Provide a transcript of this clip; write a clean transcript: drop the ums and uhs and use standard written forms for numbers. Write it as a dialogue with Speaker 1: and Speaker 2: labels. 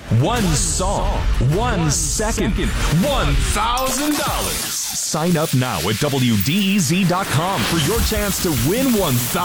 Speaker 1: One song, 1 second, $1,000. Sign up now at WDEZ.com for your chance to win $1,000.